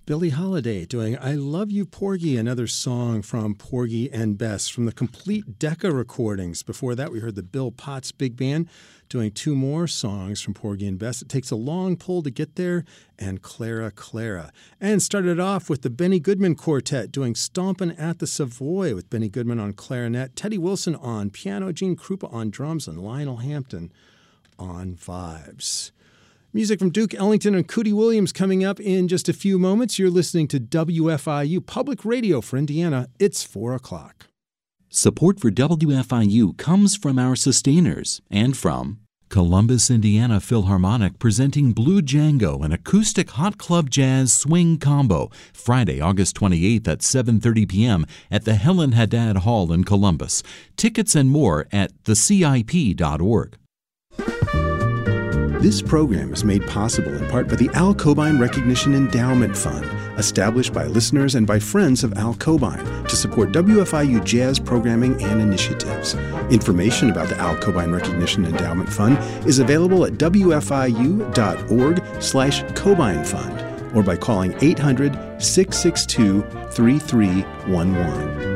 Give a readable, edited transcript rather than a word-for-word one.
Billie Holiday doing I Love You, Porgy, another song from Porgy and Bess from the Complete Decca recordings. Before that, we heard the Bill Potts Big Band doing two more songs from Porgy and Bess. It Takes a Long Pull to Get There and Clara Clara. And started off with the Benny Goodman Quartet doing Stompin' at the Savoy with Benny Goodman on clarinet, Teddy Wilson on piano, Gene Krupa on drums, and Lionel Hampton on vibes. Music from Duke Ellington and Cootie Williams coming up in just a few moments. You're listening to WFIU Public Radio for Indiana. It's 4 o'clock. Support for WFIU comes from our sustainers and from Columbus, Indiana Philharmonic presenting Blue Django, an acoustic hot club jazz swing combo, Friday, August 28th at 7:30 p.m. at the Helen Haddad Hall in Columbus. Tickets and more at thecip.org. This program is made possible in part by the Al Cobain Recognition Endowment Fund, established by listeners and by friends of Al Cobain to support WFIU jazz programming and initiatives. Information about the Al Cobain Recognition Endowment Fund is available at wfiu.org/Cobain Fund or by calling 800-662-3311.